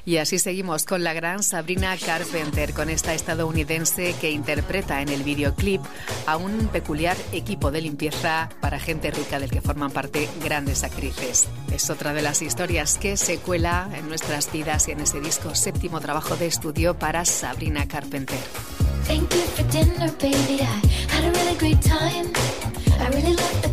Y así seguimos con la gran Sabrina Carpenter, con esta estadounidense que interpreta en el videoclip a un peculiar equipo de limpieza para gente rica del que forman parte grandes actrices. Es otra de las historias que se cuela en nuestras vidas y en ese disco, 7º trabajo de estudio para Sabrina Carpenter. Thank you for dinner, baby. I had a really great time. I really loved the